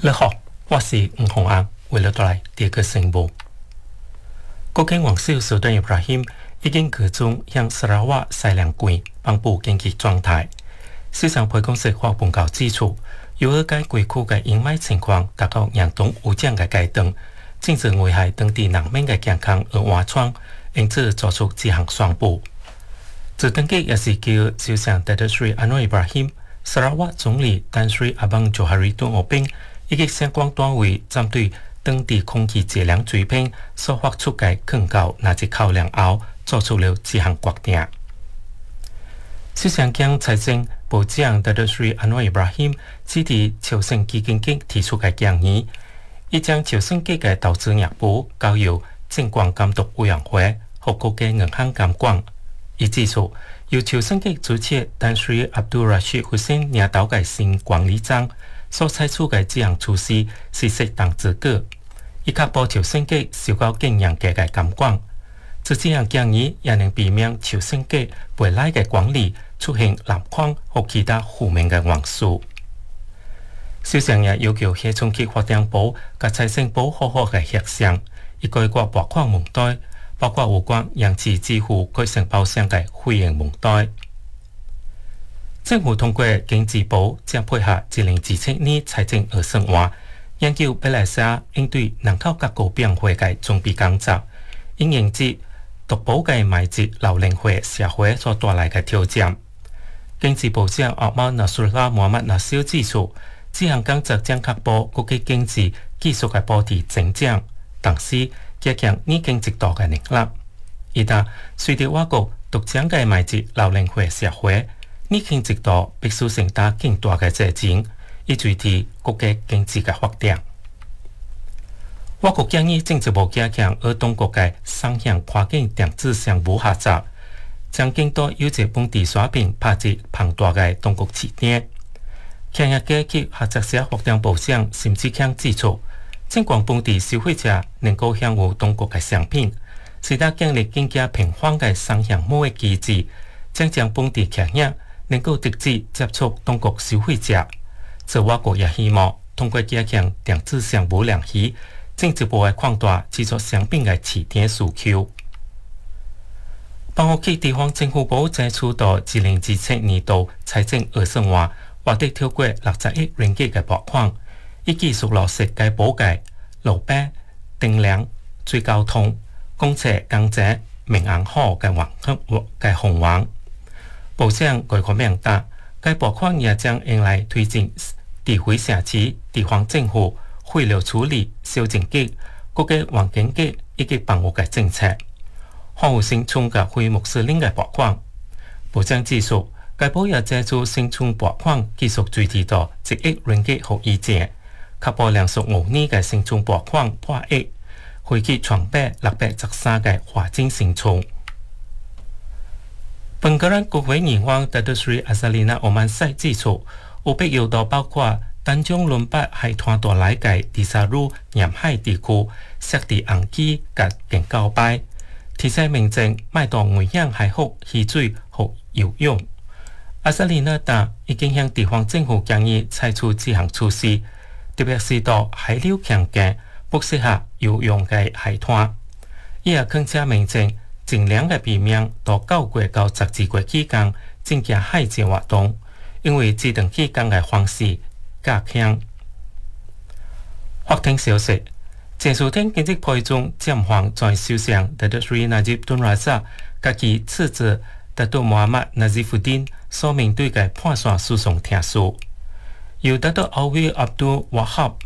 你好，我是吴洪安，为了带来第二个新闻。国境王小苏丹伊布拉欣已经各种向沙拉瓦塞两关颁布紧急状态。市场培公司发报告指出，由于该地区的营卖情况达到严重有奖的阶段，正是危害当地人民的健康而挖创，因此作出这项宣布。这登记也是叫首相达德斯里安诺伊布拉欣、沙拉瓦总理丹斯里阿邦佐哈瑞顿奥宾以及相关单位针对当地空气质量水平所发出的劝告那一考量后，做出了这项决定。首相将财政部长达德斯里安诺伊布拉欣指示朝鲜基金局提出的建议，已将朝鲜局的投资业务交由政管监督委员会和国家银行监管。伊指出，由朝鲜局主席丹斯里阿卜拉什胡辛领导的新管理层所采取的这项措施是适当之举，以确保朝鲜局受到更严格的监管。这项建议也能避免朝鲜局未来的管理出现滥款或其他负面的元素。首相也要求黑冲击发展部和财政部好好的协商，以解决拨款问题，包括有关延迟支付改善保险的费用问题。政府通过经济部将配合2027年财政预算案，研究马来西亚应对人口结构变化的准备工作，以迎接独步的迈入老龄化社会所带来的挑战。经济部长阿马纳苏拉穆罕默纳小指出，这项工作将确保国际经济继续的保持增长，同时加强年轻一代的能力。伊答，随着我国逐渐的迈入老龄化社会，年轻一代必须承担更大的责任，以维持国家经济的发展。我国建议政治部加强儿童国的双向跨境电子商务合作，将更多优质本地产品拍入庞大的中国市场。企业家及合作社发展部长沈志强指出，尽管本地消费者能够享有中国的商品，使得建立更加平缓的双向贸易机制，将本地企业能够直接接触中国消费者。这我国也希望通过加强电子商务联系，进一步的扩大制作商品的市场需求。帮我去地方政府部在出到2027年度财政预算案，获得超过60亿ringgit的拨款，以继续落实该补盖路边、电粮、水交通、公厕、工程、民安好的红网。部长概括明达，该拨款也将用来推进地方社区、地方政府、废料处理、消防局、国家环境局以及房屋的政策。防护新村和非穆斯林的拨款。部长指出，该部也借助新村拨款继续追提到1亿ringgit给以前，确保连续5年的新村拨款破亿，回去创办613个发展新村。本个人国会议员达德斯里阿萨利纳奥曼塞指出，有必要到包括丹江伦巴海滩带来的第三路沿海地区设置红旗和警告牌，提醒民众莫到危险海域戏水和游泳。阿萨利纳达已经向地方政府建议采取这项措施，特别是到海流强劲、不适合游泳的海滩。伊也恳请民众尽量的避免到9月到12月期间进行海潜活动，因为这段期间的方式较强。法庭消息，前数天经济批准暂缓在首相达德斯里纳吉顿拉萨及其次子达杜穆罕默纳吉夫丁所面对的判决诉讼庭诉。由达杜奥维阿卜杜瓦哈